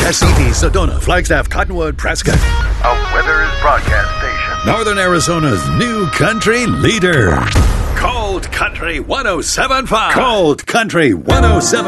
Essex, Sedona, Flagstaff, Cottonwood, Prescott. A Withers broadcast station. Northern Arizona's new country leader. Cold Country 107.5. Cold Country 107.5.